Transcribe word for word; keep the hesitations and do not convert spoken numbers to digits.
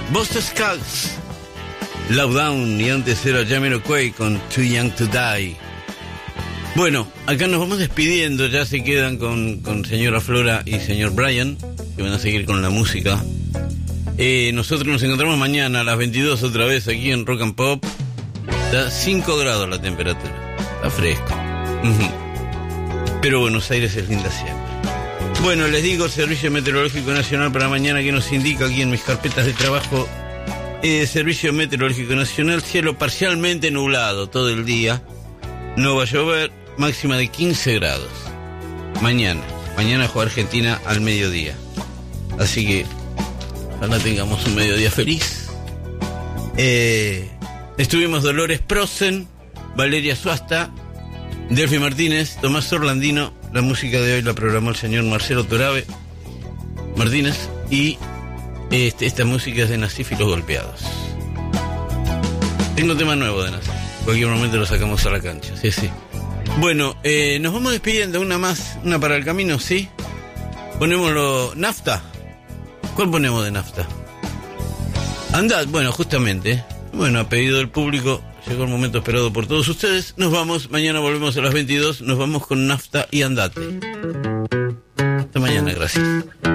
Buster Scruggs, Low Down, y antes era Jamiroquai con Too Young to Die. Bueno, acá nos vamos despidiendo, ya se quedan con, con señora Flora y señor Brian, que van a seguir con la música. Eh, nosotros nos encontramos mañana a las veintidós otra vez aquí en Rock and Pop. Está cinco grados la temperatura, está fresco. Uh-huh. Pero Buenos Aires es linda siempre. Bueno, les digo, Servicio Meteorológico Nacional para mañana, que nos indica aquí en mis carpetas de trabajo. Eh, Servicio Meteorológico Nacional, cielo parcialmente nublado todo el día. No va a llover, máxima de quince grados. Mañana, mañana juega Argentina al mediodía. Así que ojalá tengamos un mediodía feliz. Eh, estuvimos Dolores Prosen, Valeria Suasta, Delphi Martínez, Tomás Orlandino. La música de hoy la programó el señor Marcelo Torabe Martínez. Y este, esta música es de Nasif y los Golpeados. Tengo tema nuevo de Nasif. En cualquier momento lo sacamos a la cancha. Sí, sí. Bueno, eh, nos vamos despidiendo. Una más, una para el camino, ¿sí? Ponémoslo. Nafta. ¿Cuál ponemos de Nafta? Andad, bueno, justamente. Bueno, a pedido del público, llegó el momento esperado por todos ustedes. Nos vamos, mañana volvemos a las veintidós. Nos vamos con Nafta y Andate. Hasta mañana, gracias.